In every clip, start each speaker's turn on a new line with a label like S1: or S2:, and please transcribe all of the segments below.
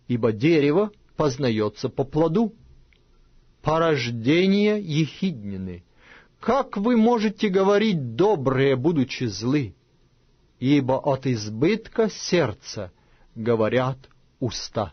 S1: ибо дерево познается по плоду. Порождение ехиднины. Как вы можете говорить доброе, будучи злы? Ибо от избытка сердца говорят уста.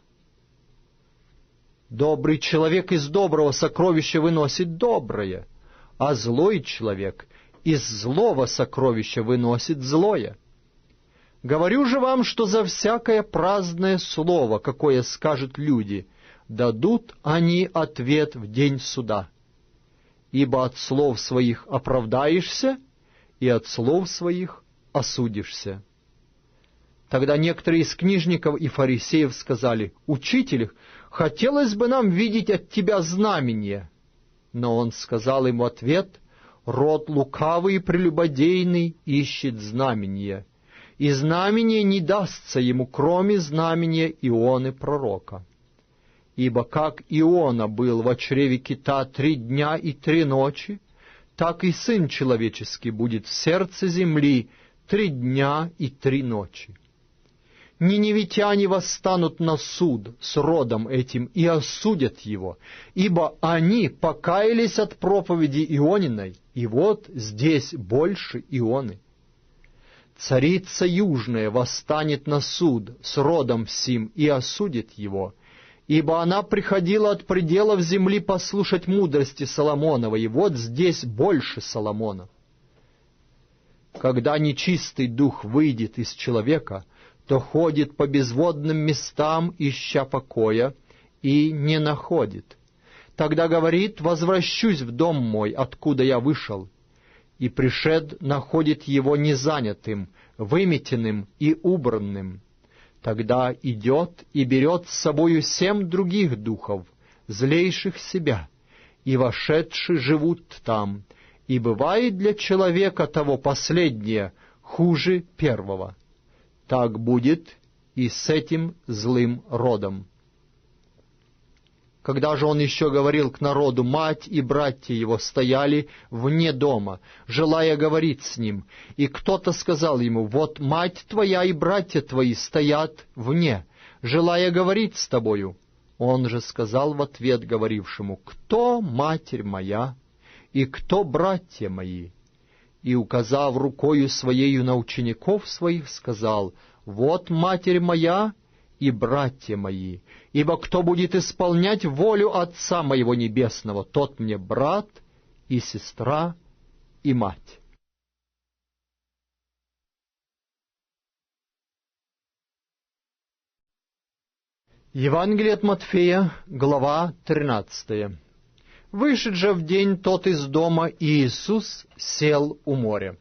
S1: Добрый человек из доброго сокровища выносит доброе, а злой человек из злого сокровища выносит злое. Говорю же вам, что за всякое праздное слово, какое скажут люди, дадут они ответ в день суда. Ибо от слов своих оправдаешься, и от слов своих осудишься. Тогда некоторые из книжников и фарисеев сказали: «Учитель, хотелось бы нам видеть от тебя знамение». Но он сказал им в ответ: «Род лукавый и прелюбодейный ищет знамения, и знамение не дастся ему, кроме знамения Ионы пророка. Ибо как Иона был во чреве кита 3 дня и 3 ночи, так и Сын Человеческий будет в сердце земли 3 дня и 3 ночи. Ниневитяне восстанут на суд с родом этим и осудят его, ибо они покаялись от проповеди Иониной, и вот здесь больше Ионы. Царица Южная восстанет на суд с родом сим и осудит его, ибо она приходила от пределов земли послушать мудрости Соломоновой, и вот здесь больше Соломона. Когда нечистый дух выйдет из человека, то ходит по безводным местам, ища покоя, и не находит. Тогда говорит: «Возвращусь в дом мой, откуда я вышел». И пришед находит его незанятым, выметенным и убранным. Тогда идет и берет с собою 7 других духов, злейших себя, и вошедшие живут там, и бывает для человека того последнее хуже первого. Так будет и с этим злым родом». Когда же он еще говорил к народу, мать и братья его стояли вне дома, желая говорить с ним. И кто-то сказал ему: «Вот мать твоя и братья твои стоят вне, желая говорить с тобою». Он же сказал в ответ говорившему: «Кто матерь моя и кто братья мои?» И, указав рукою своею на учеников своих, сказал: «Вот матерь моя и братья мои, ибо кто будет исполнять волю Отца моего Небесного, тот мне брат и сестра и мать». Евангелие от Матфея, глава 13. «Вышед же в день тот из дома, и Иисус сел у моря.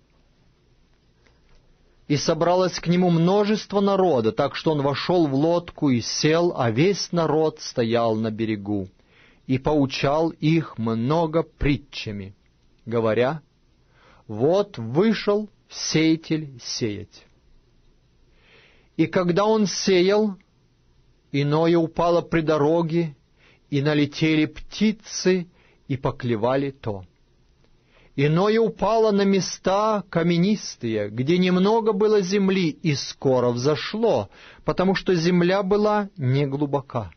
S1: И собралось к нему множество народа, так что он вошел в лодку и сел, а весь народ стоял на берегу, и поучал их много притчами, говоря: вот вышел сеятель сеять. И когда он сеял, иное упало при дороге, и налетели птицы, и поклевали то. Иное упало на места каменистые, где немного было земли, и скоро взошло, потому что земля была неглубока.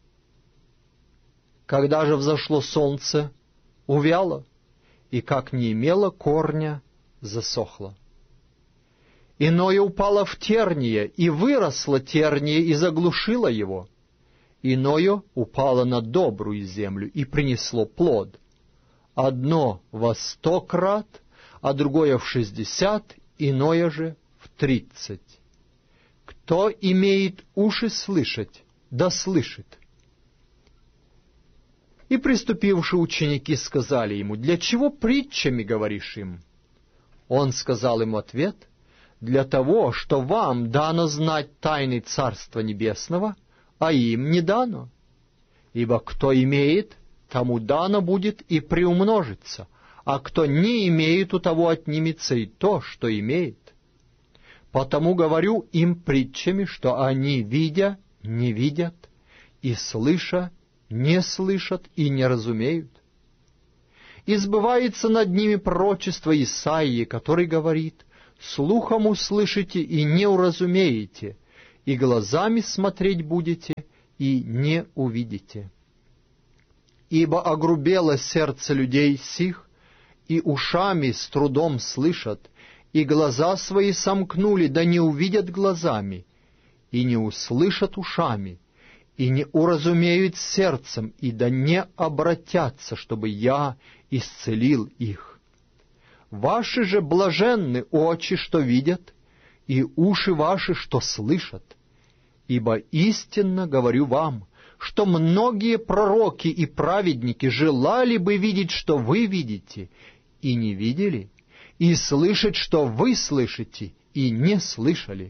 S1: Когда же взошло солнце, увяло, и как не имело корня, засохло. Иное упало в терние, и выросло терние, и заглушило его. Иное упало на добрую землю, и принесло плод. Одно во 100 крат, а другое в 60, иное же в 30. Кто имеет уши слышать, да слышит». И приступившие ученики сказали ему: «Для чего притчами говоришь им?» Он сказал им ответ: «Для того, что вам дано знать тайны Царства Небесного, а им не дано. Ибо кто имеет, тому дано будет и приумножится, а кто не имеет, у того отнимется и то, что имеет. Потому говорю им притчами, что они, видя, не видят, и слыша, не слышат и не разумеют. И сбывается над ними пророчество Исаии, который говорит: слухом услышите и не уразумеете, и глазами смотреть будете и не увидите. Ибо огрубело сердце людей сих, и ушами с трудом слышат, и глаза свои сомкнули, да не увидят глазами, и не услышат ушами, и не уразумеют сердцем, и да не обратятся, чтобы я исцелил их. Ваши же блаженны очи, что видят, и уши ваши, что слышат. Ибо истинно говорю вам, что многие пророки и праведники желали бы видеть, что вы видите, и не видели, и слышать, что вы слышите, и не слышали.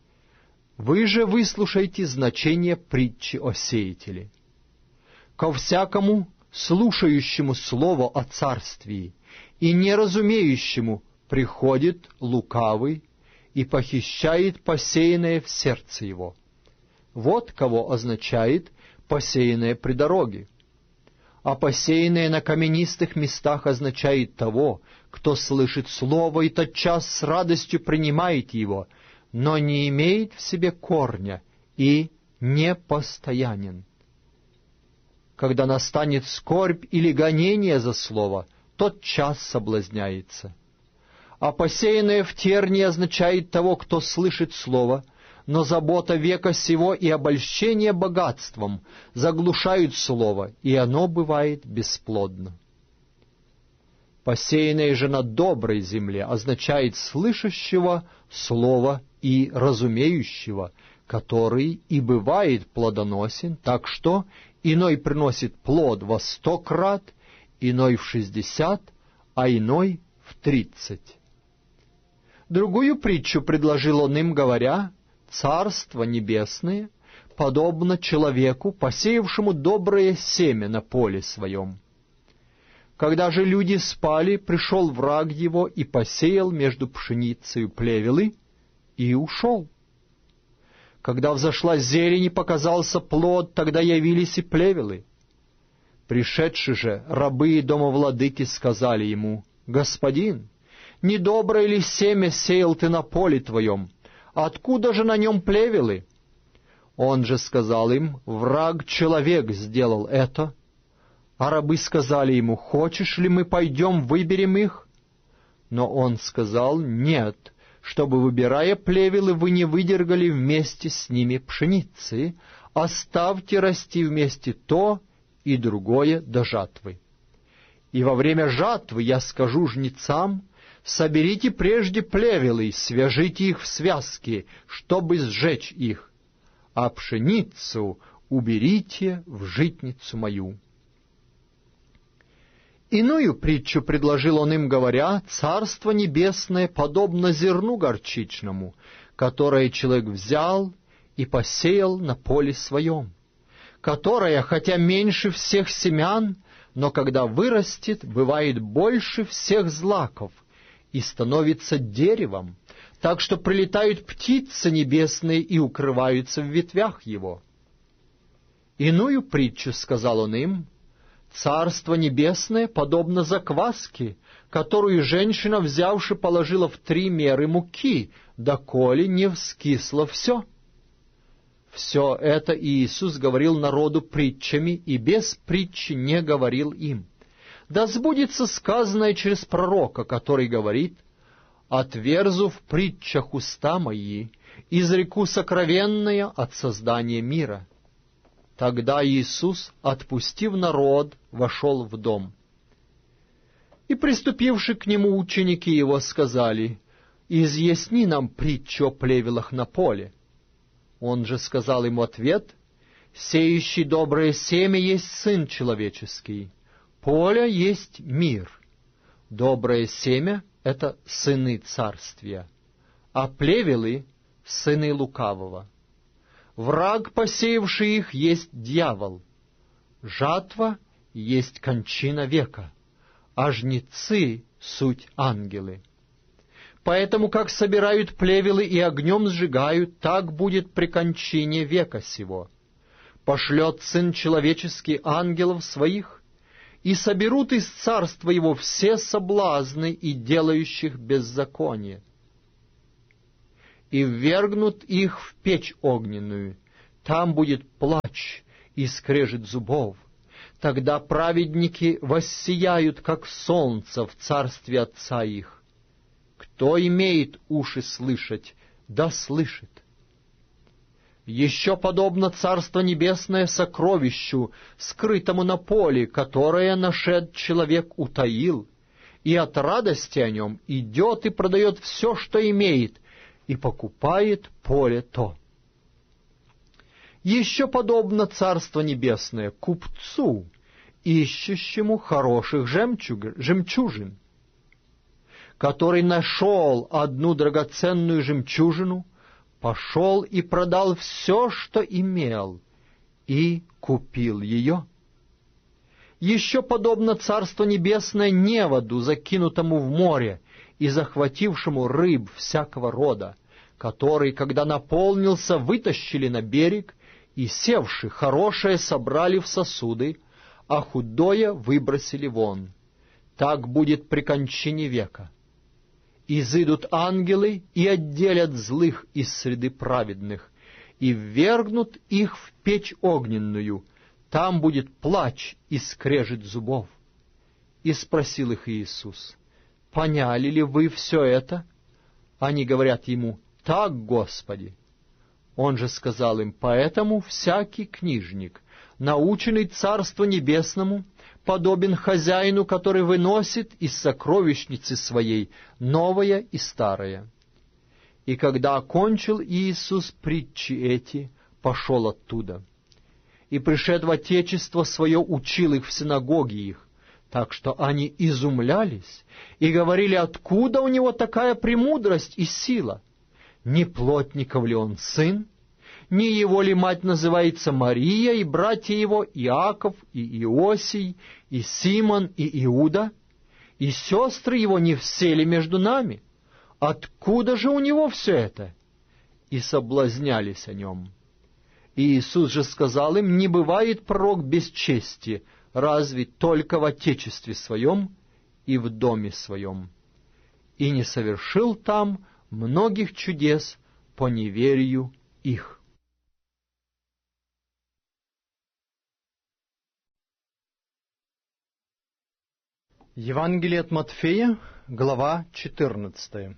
S1: Вы же выслушайте значение притчи о сеятеле. Ко всякому слушающему слово о царствии и неразумеющему приходит лукавый и похищает посеянное в сердце его. Вот кого означает посеянное при дороге. А посеянное на каменистых местах означает того, кто слышит слово и тотчас с радостью принимает его, но не имеет в себе корня и не постоянен. Когда настанет скорбь или гонение за слово, тотчас соблазняется. А посеянное в тернии означает того, кто слышит слово, но забота века сего и обольщение богатством заглушают слово, и оно бывает бесплодно. Посеянное же на доброй земле означает слышащего слова и разумеющего, который и бывает плодоносен, так что иной приносит плод во 100 крат, иной в 60, а иной в 30. Другую притчу предложил он им, говоря: «Царство небесное подобно человеку, посеявшему доброе семя на поле своем. Когда же люди спали, пришел враг его и посеял между пшеницей плевелы и ушел. Когда взошла зелень и показался плод, тогда явились и плевелы. Пришедшие же рабы и домовладыки сказали ему: «Господин, недоброе ли семя сеял ты на поле твоем? Откуда же на нем плевелы?» Он же сказал им: «Враг-человек сделал это». А рабы сказали ему: «Хочешь ли мы пойдем, выберем их?» Но он сказал: «Нет, чтобы, выбирая плевелы, вы не выдергали вместе с ними пшеницы, оставьте расти вместе то и другое до жатвы. И во время жатвы я скажу жнецам: соберите прежде плевелы, свяжите их в связки, чтобы сжечь их, а пшеницу уберите в житницу мою». Иную притчу предложил он им, говоря: «Царство небесное подобно зерну горчичному, которое человек взял и посеял на поле своем, которое, хотя меньше всех семян, но когда вырастет, бывает больше всех злаков и становится деревом, так что прилетают птицы небесные и укрываются в ветвях его». Иную притчу сказал он им: «Царство небесное подобно закваске, которую женщина, взявши, положила в 3 меры муки, доколе не вскисло все». Все это Иисус говорил народу притчами, и без притчи не говорил им. Да сбудется сказанное через пророка, который говорит: «Отверзу в притчах уста мои, изреку сокровенное от создания мира». Тогда Иисус, отпустив народ, вошел в дом. И приступивши к нему ученики его сказали: «Изъясни нам притчу о плевелах на поле». Он же сказал им в ответ: «Сеющий доброе семя есть Сын Человеческий, поле есть мир. Доброе семя — это сыны царствия, а плевелы — сыны лукавого. Враг, посеявший их, есть дьявол. Жатва есть кончина века, а жнецы — суть ангелы. Поэтому, как собирают плевелы и огнем сжигают, так будет при кончине века сего. Пошлет Сын Человеческий ангелов своих, и соберут из царства его все соблазны и делающих беззаконие, и ввергнут их в печь огненную. Там будет плач и скрежет зубов. Тогда праведники воссияют, как солнце в царстве Отца их. Кто имеет уши слышать, да слышит. Еще подобно Царство Небесное сокровищу, скрытому на поле, которое нашед человек утаил, и от радости о нем идет и продает все, что имеет, и покупает поле то. Еще подобно Царство Небесное купцу, ищущему хороших жемчужин, который нашел одну драгоценную жемчужину, пошел и продал все, что имел, и купил ее. Еще подобно Царство Небесное неводу, закинутому в море и захватившему рыб всякого рода, который, когда наполнился, вытащили на берег, и, севши, хорошее собрали в сосуды, а худое выбросили вон. Так будет при кончине века. Изыдут ангелы и отделят злых из среды праведных, и ввергнут их в печь огненную. Там будет плач и скрежет зубов. И спросил их Иисус: поняли ли вы все это? Они говорят ему: так, Господи. Он же сказал им: поэтому всякий книжник, наученный Царству Небесному, подобен хозяину, который выносит из сокровищницы своей новое и старое. И когда окончил Иисус притчи эти, пошел оттуда. И, пришед в Отечество свое, учил их в синагоге их, так что они изумлялись и говорили: откуда у него такая премудрость и сила? Не плотников ли он сын? Не его ли мать называется Мария, и братья его Иаков, и Иосий, и Симон, и Иуда? И сестры его не все ли между нами? Откуда же у него все это? И соблазнялись о нем. И Иисус же сказал им: не бывает пророк без чести, разве только в отечестве своем и в доме своем. И не совершил там многих чудес по неверию их. Евангелие от Матфея, глава 14.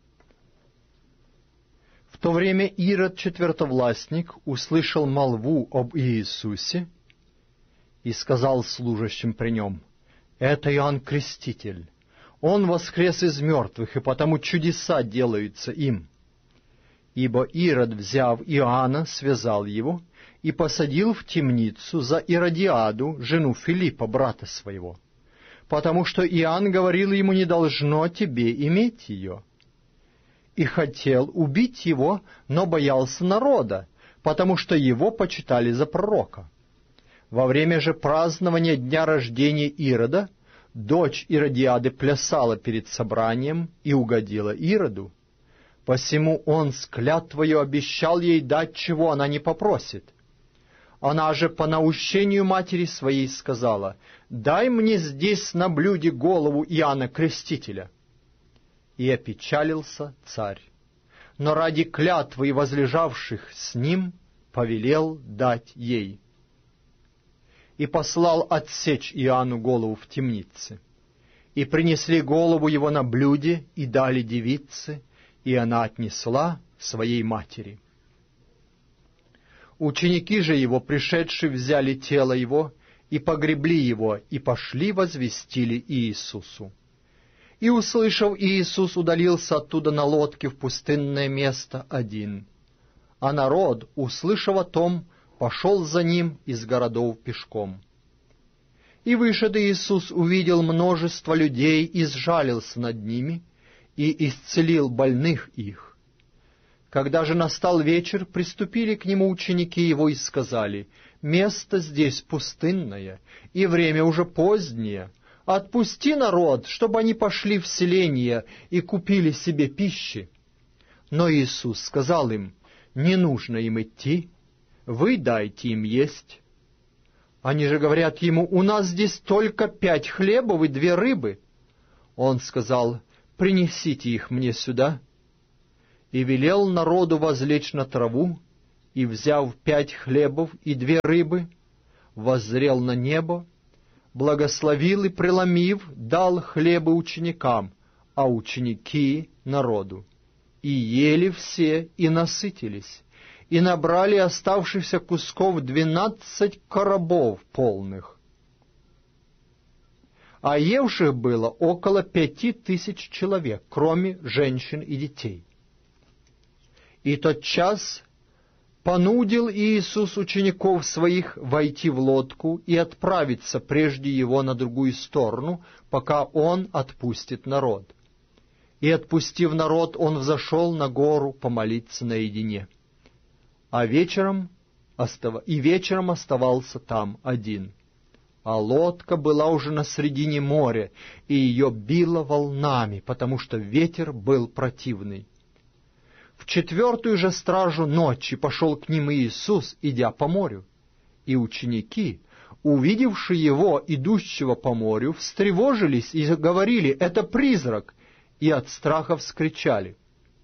S1: В то время Ирод, четвертовластник, услышал молву об Иисусе и сказал служащим при нем: «Это Иоанн Креститель. Он воскрес из мертвых, и потому чудеса делаются им». Ибо Ирод, взяв Иоанна, связал его и посадил в темницу за Иродиаду, жену Филиппа, брата своего, потому что Иоанн говорил ему: не должно тебе иметь ее. И хотел убить его, но боялся народа, потому что его почитали за пророка. Во время же празднования дня рождения Ирода дочь Иродиады плясала перед собранием и угодила Ироду. Посему он с клятвою обещал ей дать, чего она не попросит. Она же по наущению матери своей сказала: «Дай мне здесь на блюде голову Иоанна Крестителя». И опечалился царь, но ради клятвы и возлежавших с ним повелел дать ей. И послал отсечь Иоанну голову в темнице. И принесли голову его на блюде, и дали девице, и она отнесла своей матери. Ученики же его, пришедшие, взяли тело его, и погребли его, и пошли возвестили Иисусу. И, услышав, Иисус удалился оттуда на лодке в пустынное место один. А народ, услышав о том, пошел за ним из городов пешком. И вышед Иисус увидел множество людей и сжалился над ними, и исцелил больных их. Когда же настал вечер, приступили к нему ученики его и сказали: «Место здесь пустынное, и время уже позднее. Отпусти народ, чтобы они пошли в селения и купили себе пищи». Но Иисус сказал им: «Не нужно им идти, вы дайте им есть». Они же говорят ему: «У нас здесь только 5 хлебов и 2 рыбы». Он сказал: «Принесите их мне сюда». И велел народу возлечь на траву, и, взяв 5 хлебов и 2 рыбы, воззрел на небо, благословил и, преломив, дал хлебы ученикам, а ученики — народу. И ели все, и насытились, и набрали оставшихся кусков 12 коробов полных. А евших было около 5000 человек, кроме женщин и детей. И тотчас понудил Иисус учеников своих войти в лодку и отправиться прежде его на другую сторону, пока он отпустит народ. И, отпустив народ, он взошел на гору помолиться наедине. Вечером оставался там один. А лодка была уже на средине моря, и ее било волнами, потому что ветер был противный. В 4-ю же стражу ночи пошел к ним Иисус, идя по морю. И ученики, увидевши его, идущего по морю, встревожились и говорили: «Это призрак!» и от страха вскричали.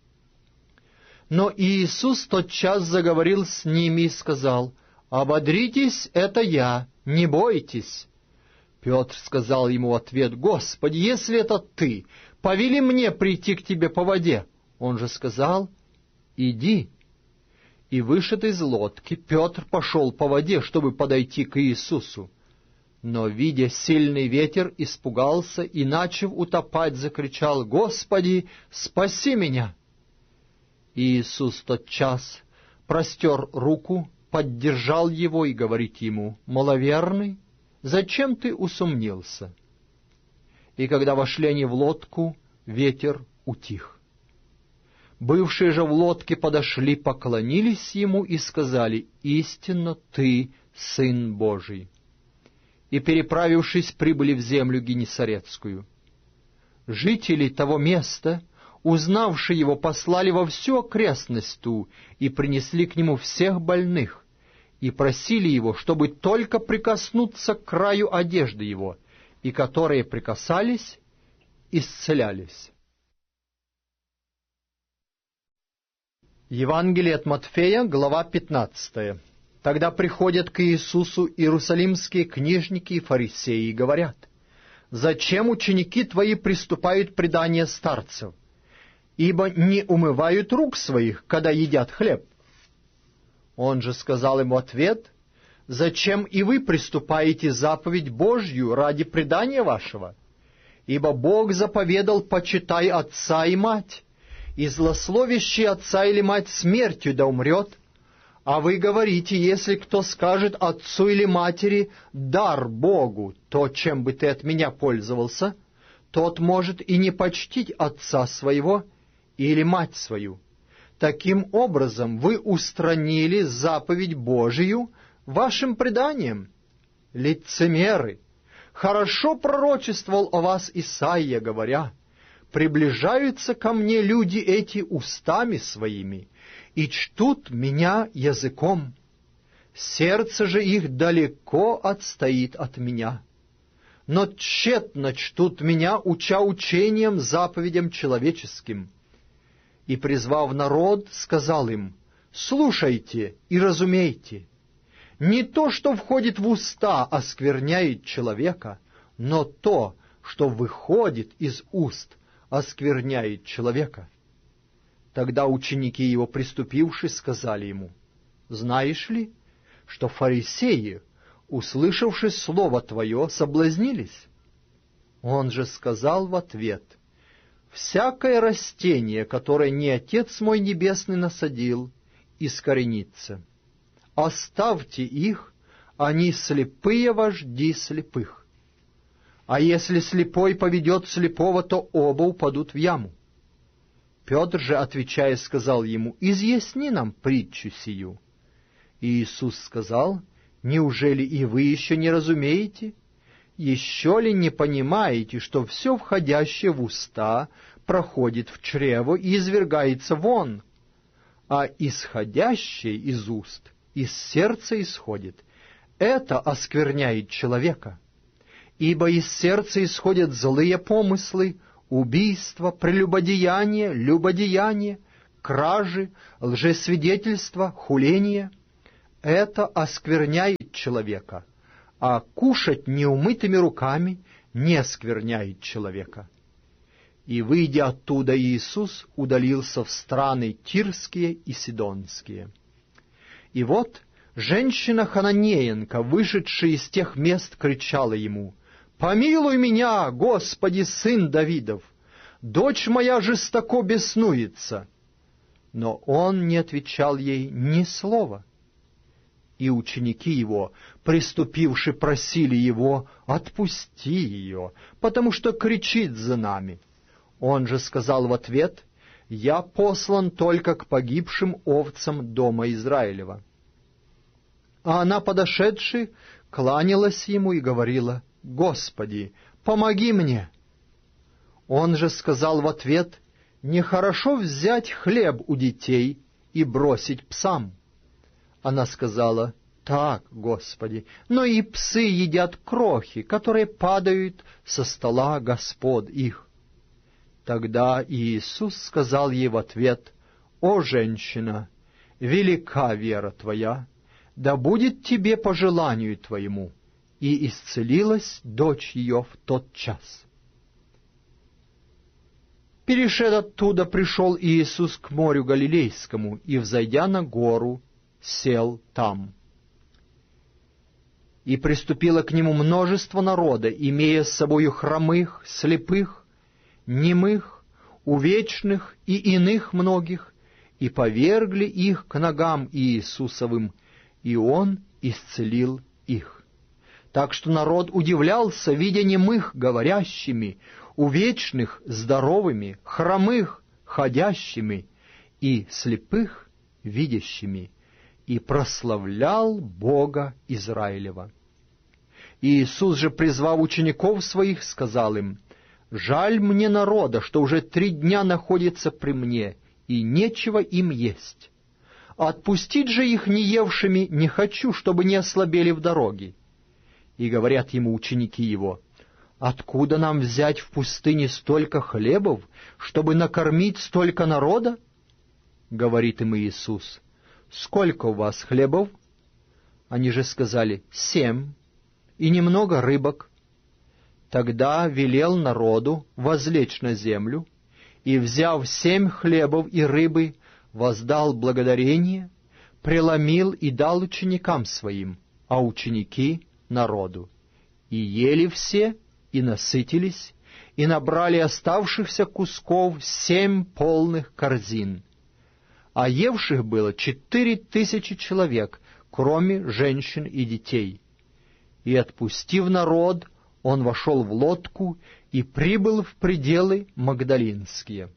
S1: Но Иисус тотчас заговорил с ними и сказал: «Ободритесь, это я, не бойтесь». Петр сказал ему в ответ: «Господи, если это ты, повели мне прийти к тебе по воде». Он же сказал: «Иди». И, вышед из лодки, Петр пошел по воде, чтобы подойти к Иисусу. Но, видя сильный ветер, испугался и, начав утопать, закричал: «Господи, спаси меня!» И Иисус тотчас простер руку, поддержал его и говорит ему: «Маловерный, зачем ты усомнился?» И когда вошли они в лодку, ветер утих. Бывшие же в лодке подошли, поклонились ему и сказали: «Истинно ты Сын Божий». И, переправившись, прибыли в землю Генесарецкую. Жители того места, узнавшие его, послали во всю окрестность ту и принесли к нему всех больных, и просили его, чтобы только прикоснуться к краю одежды его, и которые прикасались, исцелялись. Евангелие от Матфея, глава 15. Тогда приходят к Иисусу иерусалимские книжники и фарисеи и говорят: «Зачем ученики твои приступают предания старцев? Ибо не умывают рук своих, когда едят хлеб». Он же сказал им в ответ: «Зачем и вы приступаете заповедь Божью ради предания вашего? Ибо Бог заповедал: почитай отца и мать, и злословящий отца или мать смертью да умрет. А вы говорите: если кто скажет отцу или матери: дар Богу, то чем бы ты от меня пользовался, тот может и не почтить отца своего или мать свою. Таким образом вы устранили заповедь Божию вашим преданием. Лицемеры! Хорошо пророчествовал о вас Исаия, говоря: приближаются ко мне люди эти устами своими, и чтут меня языком. Сердце же их далеко отстоит от меня. Но тщетно чтут меня, уча учением, заповедям человеческим». И, призвав народ, сказал им: «Слушайте и разумейте. Не то, что входит в уста, оскверняет человека, но то, что выходит из уст, оскверняет человека». Тогда ученики его, приступивши, сказали ему: «Знаешь ли, что фарисеи, услышавши слово твое, соблазнились?» Он же сказал в ответ: «Всякое растение, которое не Отец мой Небесный насадил, искоренится. Оставьте их, они слепые вожди слепых. А если слепой поведет слепого, то оба упадут в яму». Петр же, отвечая, сказал ему: «Изъясни нам притчу сию». И Иисус сказал: «Неужели и вы еще не разумеете? Еще ли не понимаете, что все входящее в уста проходит в чрево и извергается вон, а исходящее из уст из сердца исходит? Это оскверняет человека. Ибо из сердца исходят злые помыслы, убийство, прелюбодеяние, любодеяние, кражи, лжесвидетельство, хуление. Это оскверняет человека, а кушать неумытыми руками не оскверняет человека». И, выйдя оттуда, Иисус удалился в страны Тирские и Сидонские. И вот женщина-хананеянка, вышедшая из тех мест, кричала ему: «Помилуй меня, Господи, сын Давидов! Дочь моя жестоко беснуется!» Но он не отвечал ей ни слова. И ученики его, приступивши, просили его: «Отпусти ее, потому что кричит за нами». Он же сказал в ответ: «Я послан только к погибшим овцам дома Израилева». А она, подошедши, кланялась ему и говорила: «Господи, помоги мне». Он же сказал в ответ: «Нехорошо взять хлеб у детей и бросить псам». Она сказала: «Так, Господи, но и псы едят крохи, которые падают со стола господ их». Тогда Иисус сказал ей в ответ: «О, женщина, велика вера твоя, да будет тебе по желанию твоему». И исцелилась дочь ее в тот час. Перешед оттуда, пришел Иисус к морю Галилейскому, и, взойдя на гору, сел там. И приступило к нему множество народа, имея с собою хромых, слепых, немых, увечных и иных многих, и повергли их к ногам Иисусовым, и Он исцелил их. Так что народ удивлялся, видя немых говорящими, увечных здоровыми, хромых ходящими, и слепых видящими, и прославлял Бога Израилева. Иисус же, призвав учеников своих, сказал им: «Жаль мне народа, что уже 3 дня находится при мне, и нечего им есть. Отпустить же их неевшими не хочу, чтобы не ослабели в дороге». И говорят ему ученики его: «Откуда нам взять в пустыне столько хлебов, чтобы накормить столько народа?» Говорит им Иисус: «Сколько у вас хлебов?» Они же сказали: 7, и немного рыбок. Тогда велел народу возлечь на землю, и, взяв 7 хлебов и рыбы, воздал благодарение, преломил и дал ученикам своим, а ученики — народу. И ели все, и насытились, и набрали оставшихся кусков 7 полных корзин. А евших было 4000 человек, кроме женщин и детей. И, отпустив народ, он вошел в лодку и прибыл в пределы Магдалинские.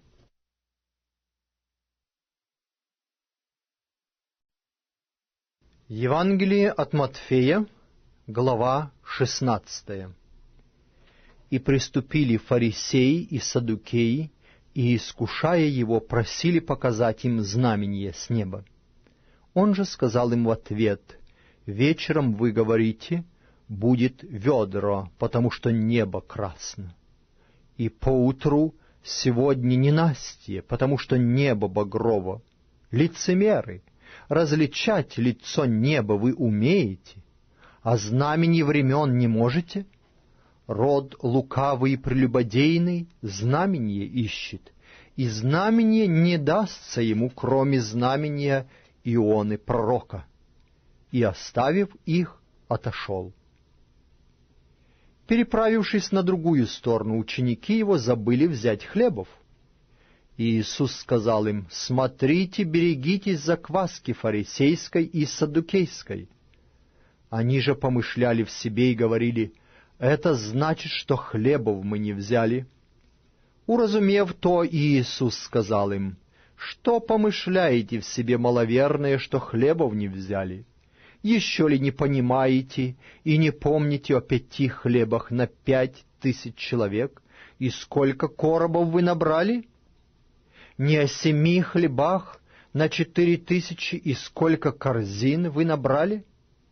S1: Евангелие от Матфея, глава 16. И приступили фарисеи и саддукеи, и, искушая его, просили показать им знамение с неба. Он же сказал им в ответ: «Вечером вы говорите: будет ведро, потому что небо красно. И поутру: сегодня ненастье, потому что небо багрово. Лицемеры, различать лицо неба вы умеете, а знамений времен не можете? Род лукавый и прелюбодейный знамение ищет, и знамение не дастся ему, кроме знамения Ионы пророка». И, оставив их, отошел. Переправившись на другую сторону, ученики его забыли взять хлебов. И Иисус сказал им: «Смотрите, берегитесь закваски фарисейской и саддукейской». Они же помышляли в себе и говорили: «Это значит, что хлебов мы не взяли». Уразумев то, Иисус сказал им: «Что помышляете в себе, маловерные, что хлебов не взяли? Еще ли не понимаете и не помните о 5 хлебах на 5000 человек, и сколько коробов вы набрали? Не о 7 хлебах на 4000, и сколько корзин вы набрали?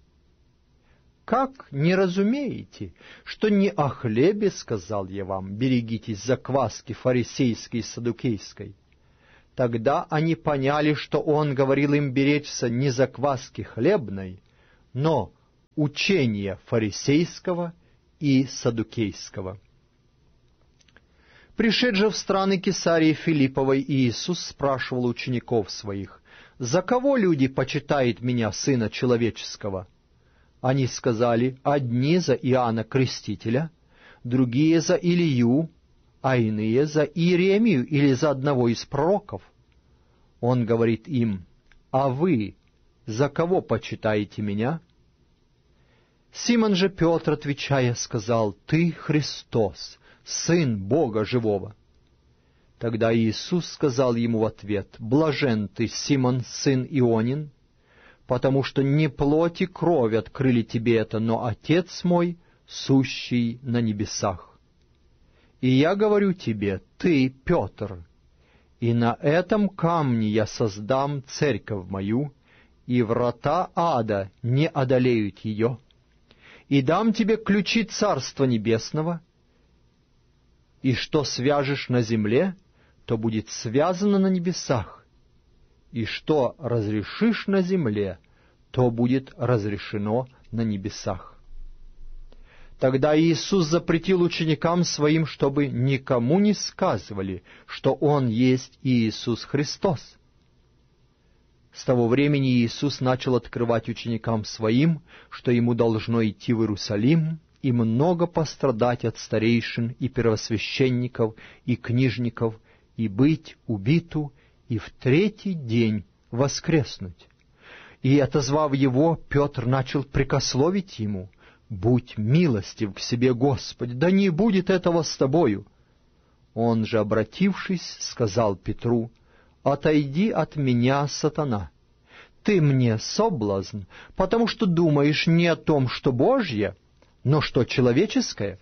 S1: Как не разумеете, что не о хлебе сказал я вам: берегитесь закваски фарисейской и саддукейской?» Тогда они поняли, что он говорил им беречься не закваски хлебной, но учения фарисейского и саддукейского. Пришед же в страны Кесарии Филипповой, Иисус спрашивал учеников своих: «За кого люди почитают меня, Сына Человеческого?» Они сказали: одни за Иоанна Крестителя, другие за Илию, а иные за Иеремию или за одного из пророков. Он говорит им: «А вы за кого почитаете меня?» Симон же Петр, отвечая, сказал: «Ты Христос, Сын Бога Живого». Тогда Иисус сказал ему в ответ: «Блажен ты, Симон, сын Ионин, потому что не плоть и кровь открыли тебе это, но Отец мой, сущий на небесах. И я говорю тебе: ты Петр, и на этом камне я создам церковь мою, и врата ада не одолеют ее. И дам тебе ключи Царства Небесного, и что свяжешь на земле, то будет связано на небесах, и что разрешишь на земле, то будет разрешено на небесах». Тогда Иисус запретил ученикам Своим, чтобы никому не сказывали, что Он есть Иисус Христос. С того времени Иисус начал открывать ученикам Своим, что Ему должно идти в Иерусалим и много пострадать от старейшин и первосвященников и книжников, и быть убиту, и в третий день воскреснуть. И, отозвав Его, Петр начал прекословить Ему: «Будь милостив к себе, Господи, да не будет этого с тобою». Он же, обратившись, сказал Петру: «Отойди от меня, сатана! Ты мне соблазн, потому что думаешь не о том, что Божье, но что человеческое».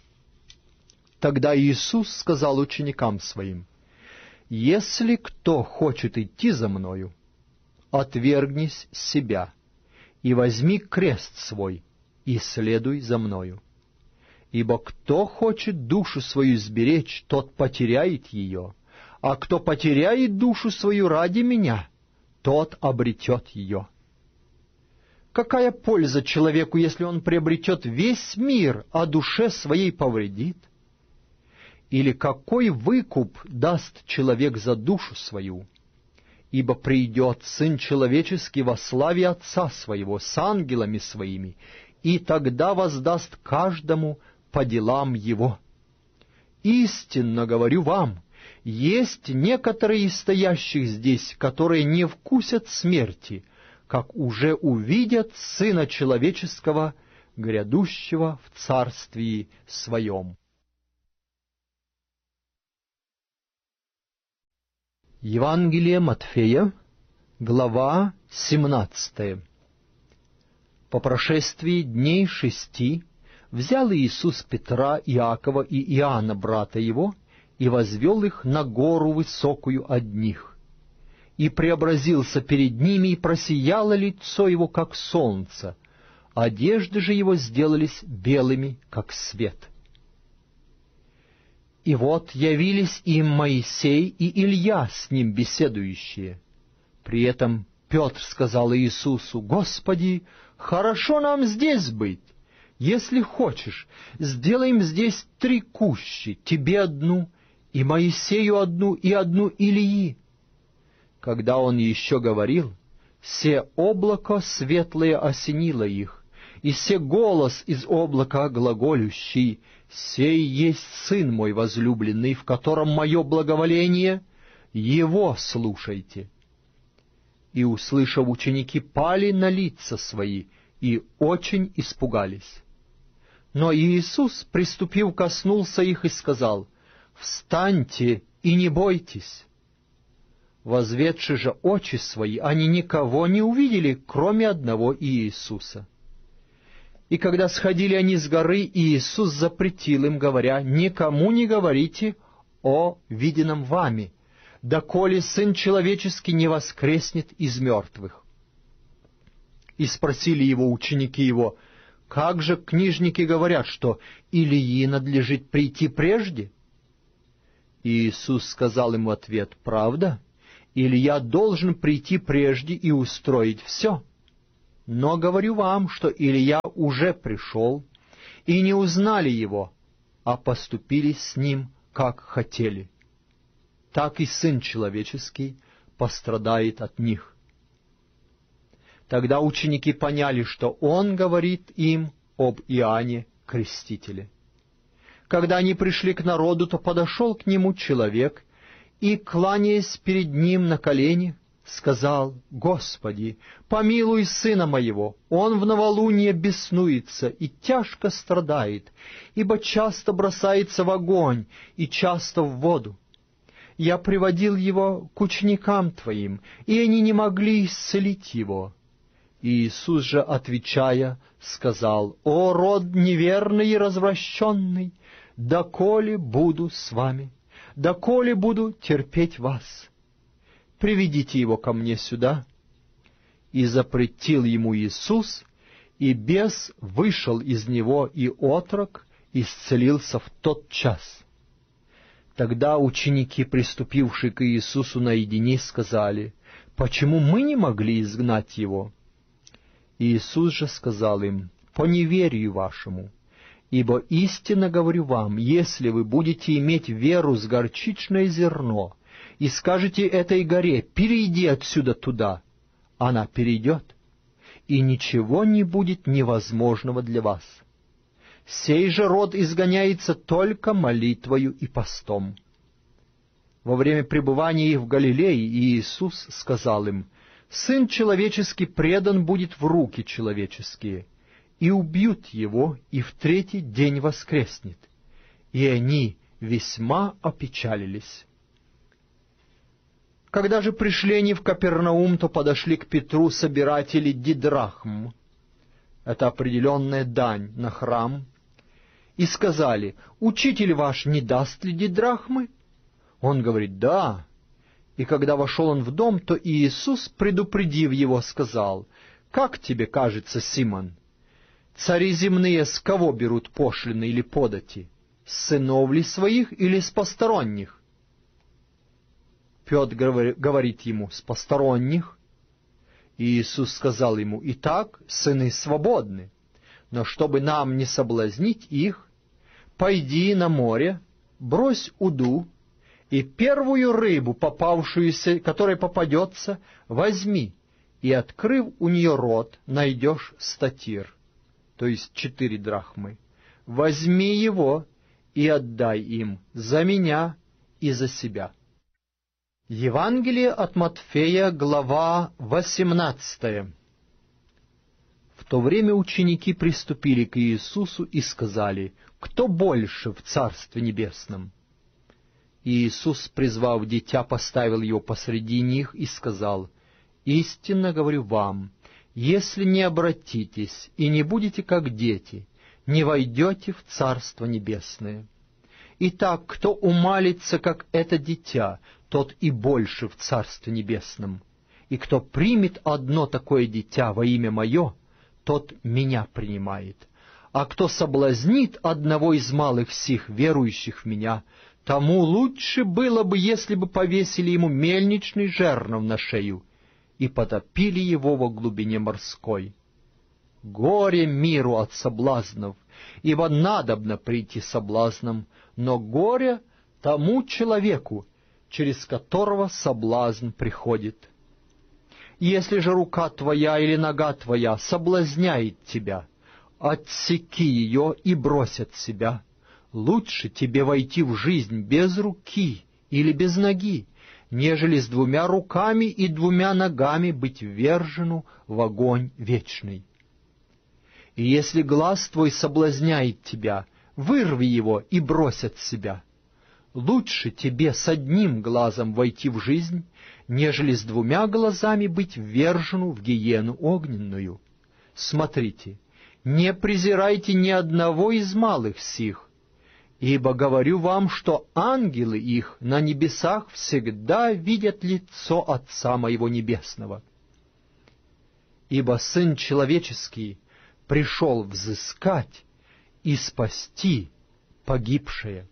S1: Тогда Иисус сказал ученикам Своим: «Если кто хочет идти за Мною, отвергнись себя и возьми крест свой, и следуй за Мною. Ибо кто хочет душу свою сберечь, тот потеряет ее, а кто потеряет душу свою ради Меня, тот обретет ее. Какая польза человеку, если он приобретет весь мир, а душе своей повредит? Или какой выкуп даст человек за душу свою? Ибо придет Сын Человеческий во славе Отца Своего с ангелами Своими, и тогда воздаст каждому по делам его. Истинно говорю вам, есть некоторые из стоящих здесь, которые не вкусят смерти, как уже увидят Сына Человеческого, грядущего в Царствии Своем». Евангелие Матфея, глава 17. По прошествии дней 6 взял Иисус Петра, Иакова и Иоанна, брата его, и возвел их на гору высокую одних, и преобразился перед ними, и просияло лицо его, как солнце, одежды же его сделались белыми, как свет. И вот явились им Моисей и Илья, с ним беседующие. При этом Петр сказал Иисусу: «Господи, хорошо нам здесь быть. Если хочешь, сделаем здесь 3 кущи, тебе одну, и Моисею одну, и одну Илии». Когда он еще говорил, се облако светлое осенило их, и се голос из облака глаголющий: «Сей есть Сын мой возлюбленный, в котором мое благоволение, Его слушайте». И, услышав, ученики пали на лица свои и очень испугались. Но Иисус, приступив, коснулся их и сказал: «Встаньте и не бойтесь». Возведши же очи свои, они никого не увидели, кроме одного Иисуса. И когда сходили они с горы, Иисус запретил им, говоря: «Никому не говорите о виденном вами, доколе Сын Человеческий не воскреснет из мертвых». И спросили Его ученики Его: «Как же книжники говорят, что Илии надлежит прийти прежде?» И Иисус сказал им в ответ: «Правда, Илия должен прийти прежде и устроить все. Но говорю вам, что Илия уже пришел, и не узнали его, а поступили с ним, как хотели. Так и Сын Человеческий пострадает от них». Тогда ученики поняли, что он говорит им об Иоанне Крестителе. Когда они пришли к народу, то подошел к нему человек и, кланяясь перед ним на колени, сказал: «Господи, помилуй сына моего, он в новолуние беснуется и тяжко страдает, ибо часто бросается в огонь и часто в воду. Я приводил его к ученикам Твоим, и они не могли исцелить его». И Иисус же, отвечая, сказал: «О, род неверный и развращенный, доколе буду с вами, доколе буду терпеть вас? Приведите его ко мне сюда». И запретил ему Иисус, и бес вышел из него, и отрок исцелился в тот час. Тогда ученики, приступившие к Иисусу наедине, сказали: «Почему мы не могли изгнать его?» Иисус же сказал им: «По неверию вашему. Ибо истинно говорю вам, если вы будете иметь веру с горчичное зерно, и скажете этой горе: перейди отсюда туда, она перейдет, и ничего не будет невозможного для вас. Сей же род изгоняется только молитвою и постом». Во время пребывания их в Галилее Иисус сказал им: «Сын человеческий предан будет в руки человеческие, и убьют его, и в третий день воскреснет». И они весьма опечалились. Когда же пришли они в Капернаум, то подошли к Петру собиратели дидрахм, это определенная дань на храм, и сказали: «Учитель ваш не даст ли дидрахмы?» Он говорит: «Да». И когда вошел он в дом, то Иисус, предупредив его, сказал: «Как тебе кажется, Симон, цари земные с кого берут пошлины или подати? С сынов ли своих или с посторонних?» Петр говорит ему: «С посторонних». И Иисус сказал ему: «Итак, сыны свободны, но чтобы нам не соблазнить их, пойди на море, брось уду, и первую рыбу, попавшуюся, которая попадется, возьми, и, открыв у нее рот, найдешь статир, то есть 4 драхмы. Возьми его и отдай им за меня и за себя». Евангелие от Матфея, глава 18. В то время ученики приступили к Иисусу и сказали: «Кто больше в Царстве Небесном?» И Иисус, призвав дитя, поставил его посреди них и сказал: «Истинно говорю вам, если не обратитесь и не будете как дети, не войдете в Царство Небесное. Итак, кто умалится, как это дитя, тот и больше в Царстве Небесном. И кто примет одно такое дитя во имя Мое, тот Меня принимает. А кто соблазнит одного из малых сих, верующих в Меня, тому лучше было бы, если бы повесили ему мельничный жернов на шею и потопили его во глубине морской. Горе миру от соблазнов, ибо надобно прийти соблазном, но горе тому человеку, через которого соблазн приходит. Если же рука твоя или нога твоя соблазняет тебя, отсеки ее и брось от себя. Лучше тебе войти в жизнь без руки или без ноги, нежели с 2 руками и 2 ногами быть ввержену в огонь вечный. И если глаз твой соблазняет тебя, вырви его и брось от себя. Лучше тебе с 1 глазом войти в жизнь, нежели с 2 глазами быть ввержену в гиену огненную. Смотрите, не презирайте ни одного из малых сих, ибо говорю вам, что ангелы их на небесах всегда видят лицо Отца Моего Небесного. Ибо Сын Человеческий пришел взыскать и спасти погибшее.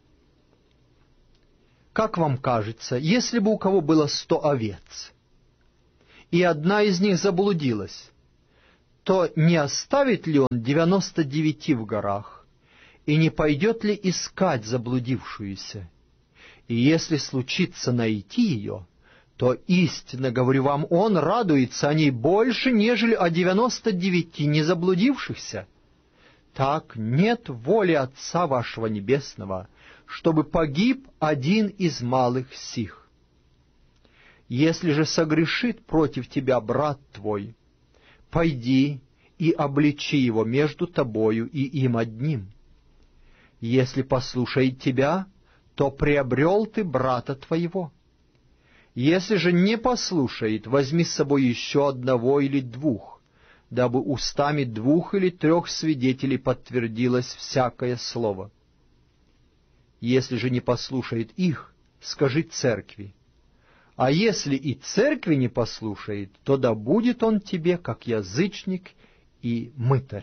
S1: Как вам кажется, если бы у кого было 100 овец, и одна из них заблудилась, то не оставит ли он 99 в горах, и не пойдет ли искать заблудившуюся? И если случится найти ее, то истинно говорю вам, он радуется о ней больше, нежели о 99 не заблудившихся. Так нет воли Отца вашего Небесного, чтобы погиб один из малых сих. Если же согрешит против тебя брат твой, пойди и обличи его между тобою и им одним. Если послушает тебя, то приобрел ты брата твоего. Если же не послушает, возьми с собой еще одного или двух, дабы устами 2 или 3 свидетелей подтвердилось всякое слово. Если же не послушает их, скажи церкви. А если и церкви не послушает, то да будет он тебе, как язычник и мытарь.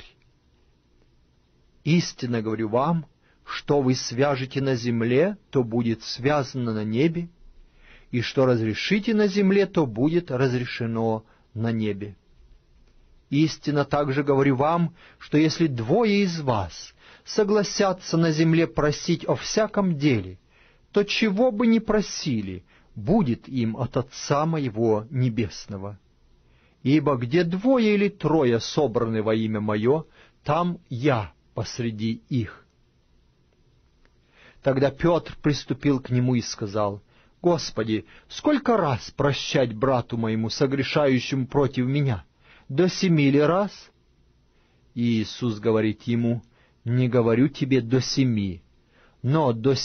S1: Истинно говорю вам, что вы свяжете на земле, то будет связано на небе, и что разрешите на земле, то будет разрешено на небе. Истинно также говорю вам, что если 2 из вас согласятся на земле просить о всяком деле, то чего бы ни просили, будет им от Отца моего Небесного. Ибо где 2 или 3 собраны во имя Мое, там Я посреди их». Тогда Петр приступил к нему и сказал: «Господи, сколько раз прощать брату моему, согрешающему против меня? До 7 ли раз?» И Иисус говорит ему: «Не говорю тебе до 7, но до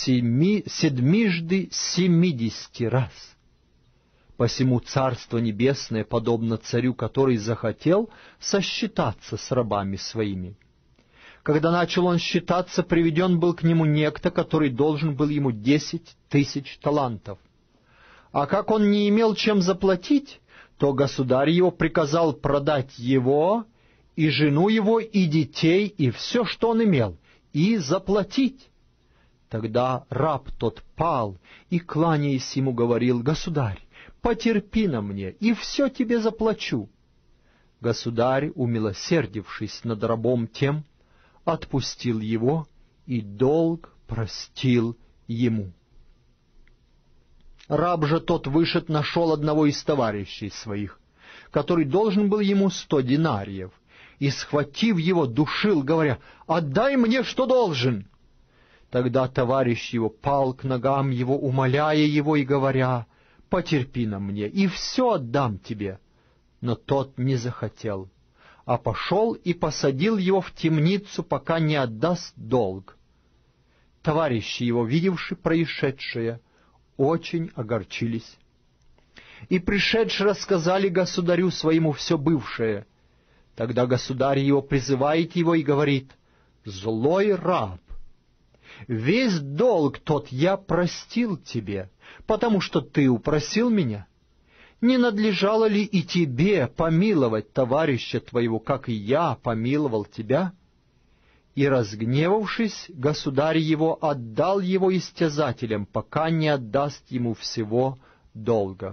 S1: 70 раз. Посему Царство Небесное подобно царю, который захотел сосчитаться с рабами своими. Когда начал он считаться, приведен был к нему некто, который должен был ему 10 000 талантов. А как он не имел чем заплатить, то государь его приказал продать его, и жену его, и детей, и все, что он имел, и заплатить. Тогда раб тот пал и, кланяясь ему, говорил: «Государь, потерпи на мне, и все тебе заплачу». Государь, умилосердившись над рабом тем, отпустил его и долг простил ему. Раб же тот вышед нашел одного из товарищей своих, который должен был ему 100 динариев, и, схватив его, душил, говоря: «Отдай мне, что должен». Тогда товарищ его пал к ногам его, умоляя его и говоря: «Потерпи на мне, и все отдам тебе». Но тот не захотел, а пошел и посадил его в темницу, пока не отдаст долг. Товарищи его, видевши происшедшее, очень огорчились. И пришедшие рассказали государю своему все бывшее. Тогда государь его призывает его и говорит: «Злой раб, весь долг тот я простил тебе, потому что ты упросил меня. Не надлежало ли и тебе помиловать товарища твоего, как и я помиловал тебя?» И, разгневавшись, государь его отдал его истязателям, пока не отдаст ему всего долга.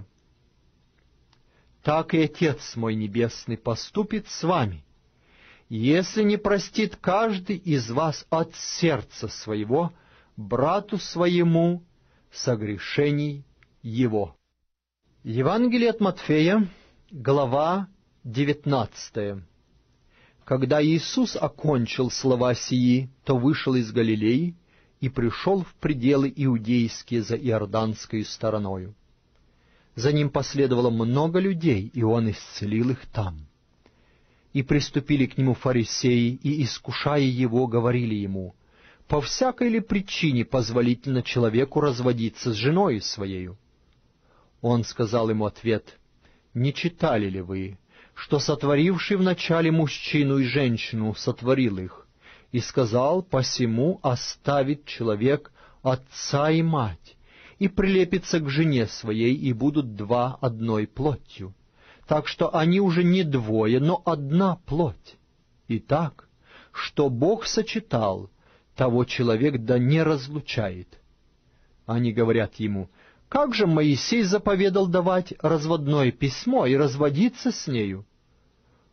S1: Так и Отец мой Небесный поступит с вами, если не простит каждый из вас от сердца своего брату своему согрешений его». Евангелие от Матфея, глава 19. Когда Иисус окончил слова сии, то вышел из Галилеи и пришел в пределы иудейские за Иорданскою стороною. За ним последовало много людей, и он исцелил их там. И приступили к нему фарисеи, и, искушая его, говорили ему: «По всякой ли причине позволительно человеку разводиться с женою своею?» Он сказал ему ответ: «Не читали ли вы, что сотворивший вначале мужчину и женщину сотворил их, и сказал: посему оставит человек отца и мать, и прилепится к жене своей, и будут 2 одной плотью. Так что они уже не 2, но 1 плоть. Итак, что Бог сочетал, того человек да не разлучает». Они говорят ему: «Как же Моисей заповедал давать разводное письмо и разводиться с нею?»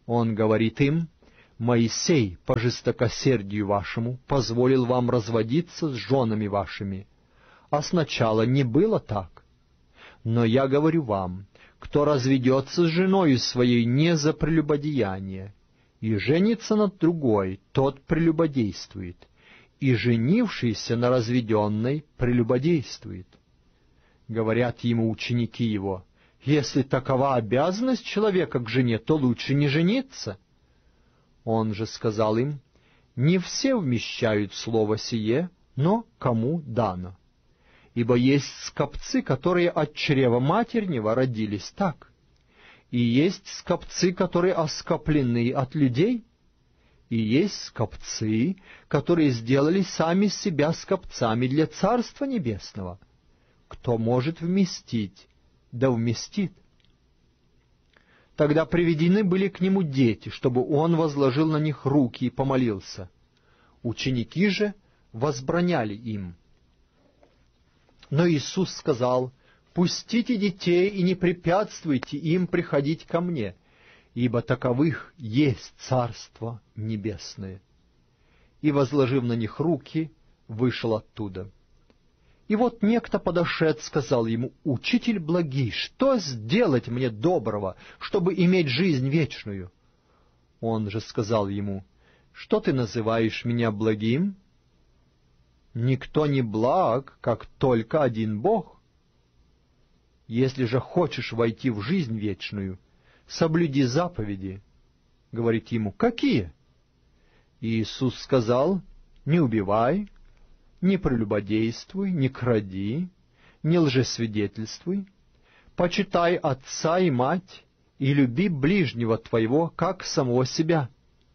S1: Он говорит им: «Моисей по жестокосердию вашему позволил вам разводиться с женами вашими, а сначала не было так. Но я говорю вам, кто разведется с женою своей не за прелюбодеяние, и женится над другой, тот прелюбодействует, и женившийся на разведенной прелюбодействует». Говорят ему ученики его: «Если такова обязанность человека к жене, то лучше не жениться». Он же сказал им: «Не все вмещают слово сие, но кому дано. Ибо есть скопцы, которые от чрева матернего родились так, и есть скопцы, которые оскоплены от людей, и есть скопцы, которые сделали сами себя скопцами для Царства Небесного. Кто может вместить, да вместит». Тогда приведены были к нему дети, чтобы он возложил на них руки и помолился. Ученики же возбраняли им. Но Иисус сказал: «Пустите детей и не препятствуйте им приходить ко мне, ибо таковых есть Царство Небесное». И, возложив на них руки, вышел оттуда. И вот некто подошед сказал ему: «Учитель благий, что сделать мне доброго, чтобы иметь жизнь вечную?» Он же сказал ему: «Что ты называешь меня благим? Никто не благ, как только один Бог. Если же хочешь войти в жизнь вечную, соблюди заповеди». Говорит ему: «Какие?» И Иисус сказал: «Не убивай, не прелюбодействуй, не кради, не лжесвидетельствуй, почитай отца и мать, и люби ближнего твоего, как самого себя».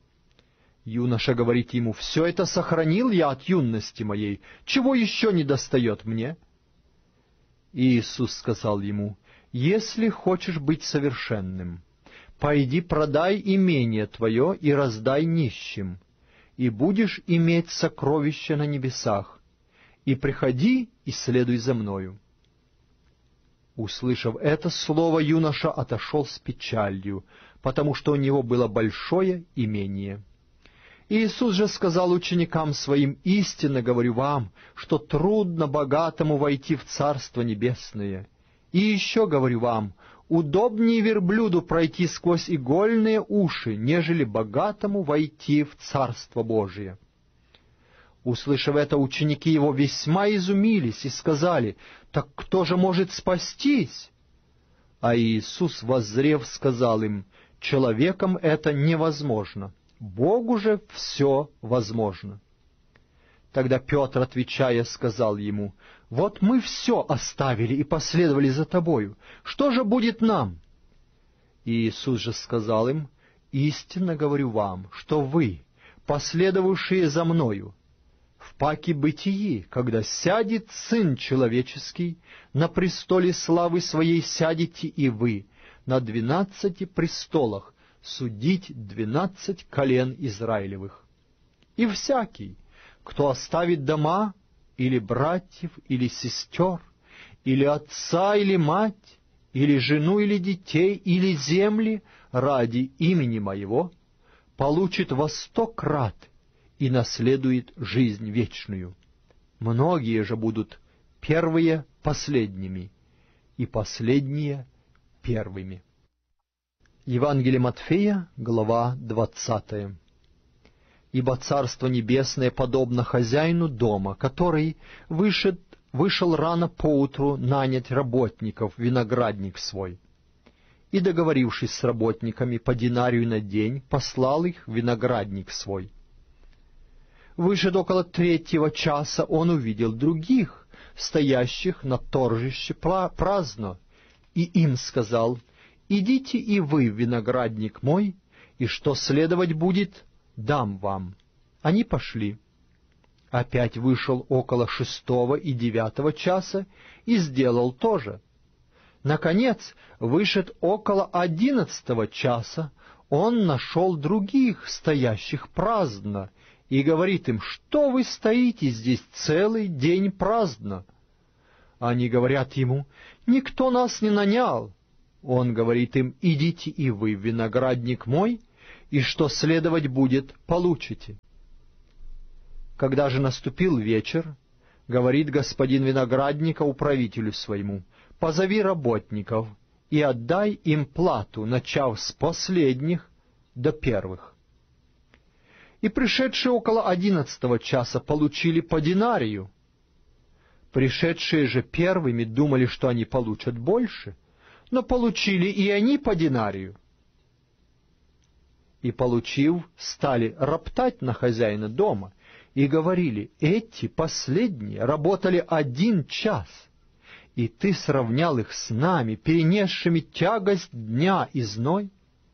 S1: Юноша говорит ему: «Все это сохранил я от юности моей, чего еще недостает мне?» И Иисус сказал ему: «Если хочешь быть совершенным, пойди продай имение твое и раздай нищим, и будешь иметь сокровища на небесах, и приходи и следуй за мною». Услышав это слово, юноша отошел с печалью, потому что у него было большое имение. Иисус же сказал ученикам своим: «Истинно говорю вам, что трудно богатому войти в Царство Небесное. И еще говорю вам, удобнее верблюду пройти сквозь игольные уши, нежели богатому войти в Царство Божие». Услышав это, ученики его весьма изумились и сказали: «Так кто же может спастись?» А Иисус, воззрев, сказал им: «Человеком это невозможно, Богу же все возможно». Тогда Петр, отвечая, сказал ему: «Вот мы все оставили и последовали за тобою. Что же будет нам?» И Иисус же сказал им: «Истинно говорю вам, что вы, последовавшие за мною, в паке бытии, когда сядет Сын Человеческий, на престоле славы Своей сядете и вы, на 12 престолах, судить 12 колен Израилевых. И всякий, кто оставит дома, или братьев, или сестер, или отца, или мать, или жену, или детей, или земли ради имени Моего, получит во 100 крат и наследует жизнь вечную. Многие же будут первые последними, и последние первыми». Евангелие Матфея, глава 20. «Ибо Царство Небесное подобно хозяину дома, который вышел рано поутру нанять работников в виноградник свой, и, договорившись с работниками по динарию на день, послал их в виноградник свой. Вышед около 3 часа, он увидел других, стоящих на торжище праздно, и им сказал: «Идите и вы в виноградник мой, и что следовать будет, дам вам». Они пошли. Опять вышел около 6 и 9 часа и сделал то же. Наконец, вышед около 11 часа, он нашел других, стоящих праздно, и говорит им: «Что вы стоите здесь целый день праздно?» Они говорят ему: «Никто нас не нанял». Он говорит им: «Идите и вы в виноградник мой, и что следовать будет, получите». Когда же наступил вечер, говорит господин виноградника управителю своему: «Позови работников и отдай им плату, начав с последних до первых». И пришедшие около 11 часа получили по динарию. Пришедшие же первыми думали, что они получат больше, но получили и они по динарию. И, получив, стали роптать на хозяина дома и говорили: «Эти последние работали 1 час, и ты сравнял их с нами, перенесшими тягость дня и зной».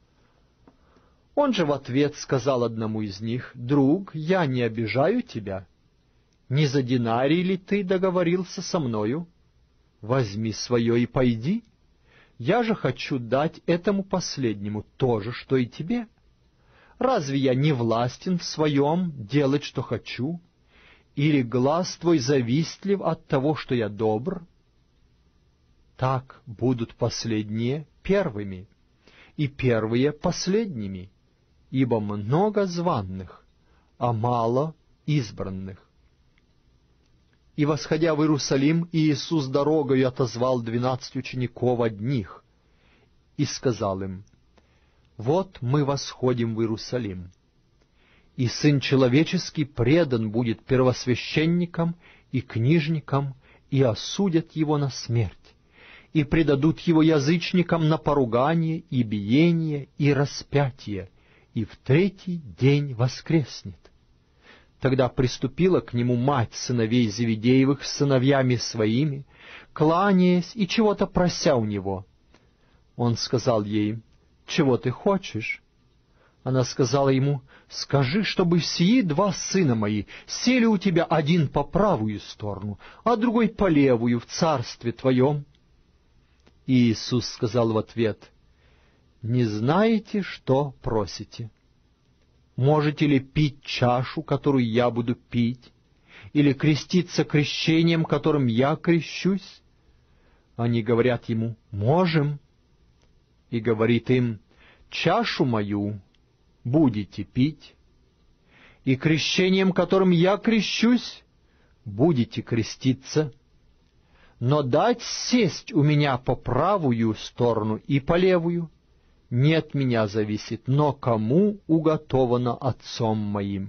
S1: Он же в ответ сказал одному из них: «Друг, я не обижаю тебя. Не за динарий ли ты договорился со мною? Возьми свое и пойди. Я же хочу дать этому последнему то же, что и тебе. Разве я не властен в своем делать, что хочу? Или глаз твой завистлив от того, что я добр? Так будут последние первыми, и первые последними, ибо много званных, а мало избранных». И, восходя в Иерусалим, Иисус дорогою отозвал 12 учеников одних и сказал им: «Вот мы восходим в Иерусалим, и Сын Человеческий предан будет первосвященникам и книжникам, и осудят Его на смерть, и предадут Его язычникам на поругание и биение и распятие, и в 3-й день воскреснет». Тогда приступила к нему мать сыновей Зеведеевых с сыновьями своими, кланяясь и чего-то прося у него. Он сказал ей: «Чего ты хочешь?» Она сказала ему: «Скажи, чтобы сии 2 сына мои сели у тебя, один по правую сторону, а другой по левую в царстве твоем». И Иисус сказал в ответ: «Не знаете, что просите? Можете ли пить чашу, которую я буду пить, или креститься крещением, которым я крещусь?» Они говорят ему: «Можем». И говорит им: «Чашу мою будете пить, и крещением, которым я крещусь, будете креститься. Но дать сесть у меня по правую сторону и по левую не от меня зависит, но кому уготовано Отцом моим».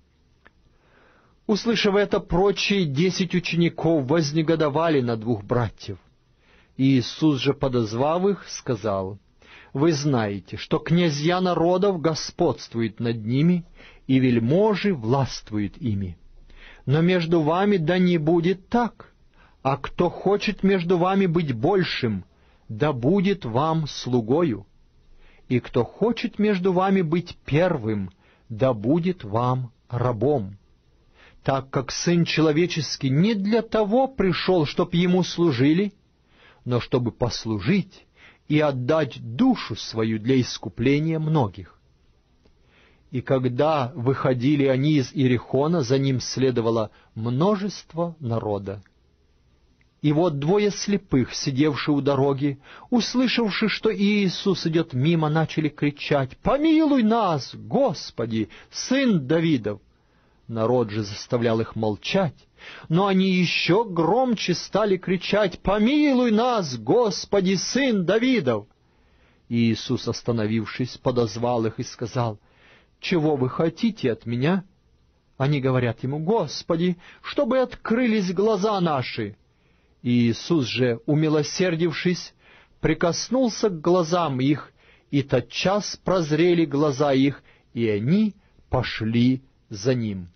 S1: Услышав это, прочие 10 учеников вознегодовали на 2 братьев. Иисус же, подозвав их, сказал: «Вы знаете, что князья народов господствуют над ними, и вельможи властвуют ими. Но между вами да не будет так, а кто хочет между вами быть большим, да будет вам слугою. И кто хочет между вами быть первым, да будет вам рабом. Так как Сын Человеческий не для того пришел, чтоб Ему служили, но чтобы послужить и отдать душу свою для искупления многих». И когда выходили они из Иерихона, за ним следовало множество народа. И вот 2 слепых, сидевшие у дороги, услышавши, что Иисус идет мимо, начали кричать: «Помилуй нас, Господи, Сын Давидов!» Народ же заставлял их молчать, но они еще громче стали кричать: «Помилуй нас, Господи, Сын Давидов!» И Иисус, остановившись, подозвал их и сказал: «Чего вы хотите от меня?» Они говорят ему: «Господи, чтобы открылись глаза наши». И Иисус же, умилосердившись, прикоснулся к глазам их, и тотчас прозрели глаза их, и они пошли за ним.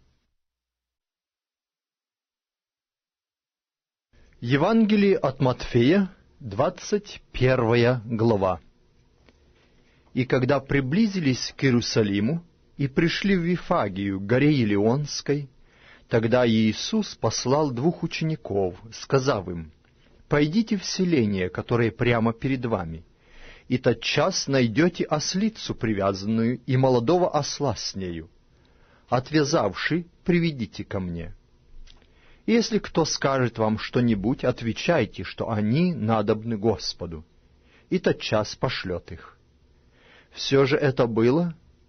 S1: Евангелие от Матфея, 21 глава. И когда приблизились к Иерусалиму и пришли в Вифагию, горе Елеонской, тогда Иисус послал 2 учеников, сказав им: «Пойдите в селение, которое прямо перед вами, и тотчас найдете ослицу привязанную и молодого осла с нею. Отвязавши, приведите ко мне. И если кто скажет вам что-нибудь, отвечайте, что они надобны Господу, и тотчас пошлет их». Все же это было,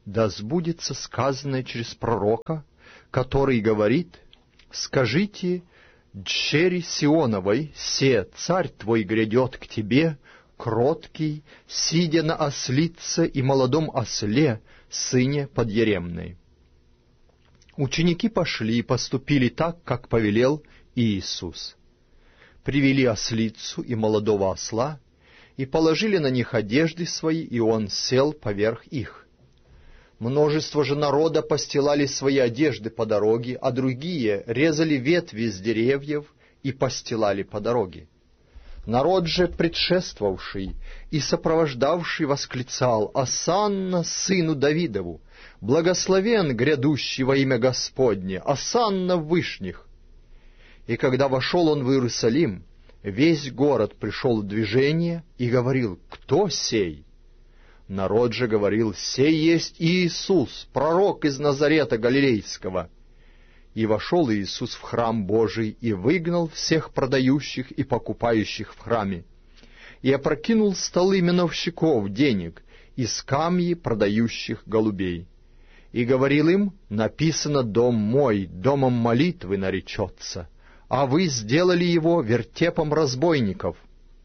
S1: да сбудется сказанное через пророка, который говорит: «Скажите дщери Сионовой, се царь твой грядет к тебе, кроткий, сидя на ослице и молодом осле, сыне подъеремной». Ученики пошли и поступили так, как повелел Иисус. Привели ослицу и молодого осла, и положили на них одежды свои, и он сел поверх их. Множество же народа постилали свои одежды по дороге, а другие резали ветви с деревьев и постилали по дороге. Народ же, предшествовавший и сопровождавший, восклицал: «Осанна сыну Давидову! Благословен грядущий во имя Господне! Осанна в вышних!» И когда вошел он в Иерусалим, весь город пришел в движение и говорил: «Кто сей?» Народ же говорил: «Сей есть Иисус, пророк из Назарета Галилейского». И вошел Иисус в храм Божий и выгнал всех продающих и покупающих в храме, и опрокинул столы миновщиков денег и скамьи продающих голубей. И говорил им: «Написано: дом мой домом молитвы наречется, а вы сделали его вертепом разбойников».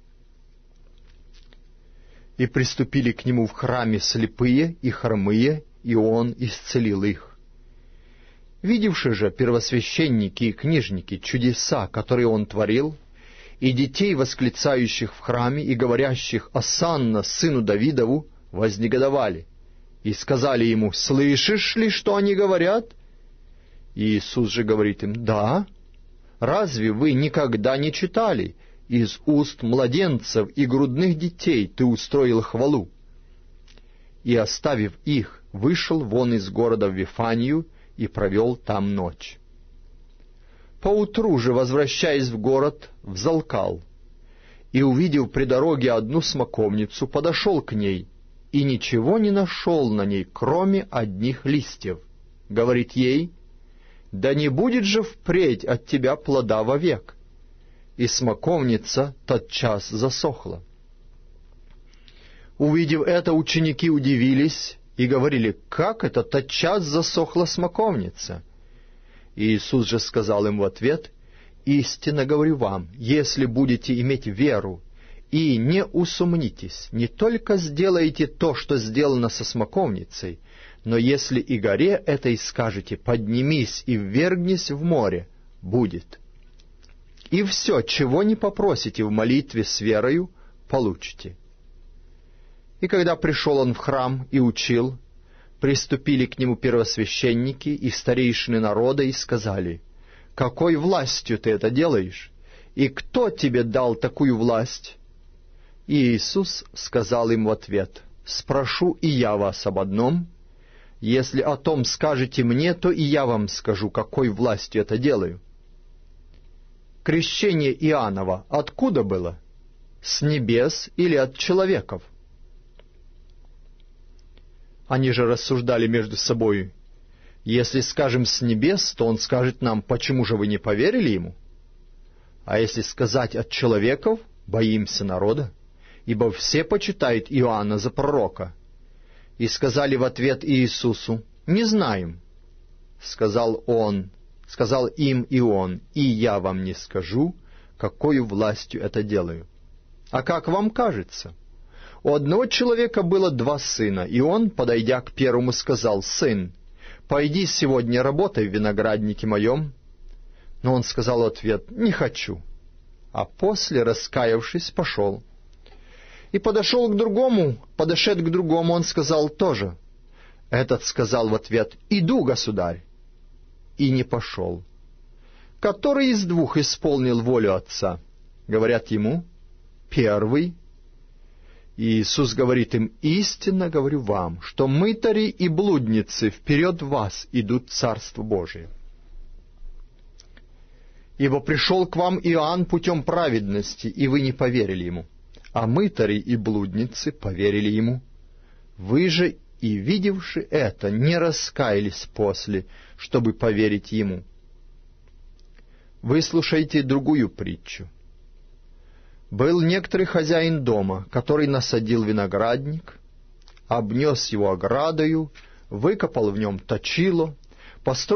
S1: И приступили к нему в храме слепые и хромые, и он исцелил их. Видевши же первосвященники и книжники чудеса, которые он творил, и детей, восклицающих в храме и говорящих: «Осанна сыну Давидову», вознегодовали и сказали ему: «Слышишь ли, что они говорят?» И Иисус же говорит им: «Да. Разве вы никогда не читали: из уст младенцев и грудных детей ты устроил хвалу?» И, оставив их, вышел вон из города в Вифанию и провел там ночь. Поутру же, возвращаясь в город, взалкал, и, увидев при дороге одну смоковницу, подошел к ней, и ничего не нашел на ней, кроме одних листьев. Говорит ей: «Да не будет же впредь от тебя плода вовек». И смоковница тотчас засохла. Увидев это, ученики удивились и говорили: «Как это тотчас засохла смоковница?» И Иисус же сказал им в ответ: «Истинно говорю вам, если будете иметь веру и не усомнитесь, не только сделаете то, что сделано со смоковницей, но если и горе этой скажете: поднимись и ввергнись в море, будет. И все, чего не попросите в молитве с верою, получите». И когда пришел он в храм и учил, приступили к нему первосвященники и старейшины народа и сказали: «Какой властью ты это делаешь? И кто тебе дал такую власть?» И Иисус сказал им в ответ: «Спрошу и я вас об одном. Если о том скажете мне, то и я вам скажу, какой властью это делаю. Крещение Иоаннова откуда было? С небес или от человеков?» Они же рассуждали между собою: «Если скажем с небес, то он скажет нам: почему же вы не поверили ему? А если сказать от человеков, боимся народа, ибо все почитают Иоанна за пророка». И сказали в ответ Иисусу: «Не знаем». Сказал им и он: «И я вам не скажу, какою властью это делаю. А как вам кажется? У одного человека было 2 сына, и он, подойдя к первому, сказал: „Сын, пойди сегодня работай в винограднике моем». Но он сказал в ответ: «Не хочу». А после, раскаявшись, пошел. И подошед к другому, он сказал тоже. Этот сказал в ответ: «Иду, государь», и не пошел. Который из 2 исполнил волю отца? Говорят ему: «Первый». И Иисус говорит им: «Истинно говорю вам, что мытари и блудницы вперед вас идут в Царство Божие. Ибо пришел к вам Иоанн путем праведности, и вы не поверили ему, а мытари и блудницы поверили ему. Вы же, и видевши это, не раскаялись после, чтобы поверить ему». Выслушайте другую притчу. Был некоторый хозяин дома, который насадил виноградник, обнес его оградою, выкопал в нем точило, построил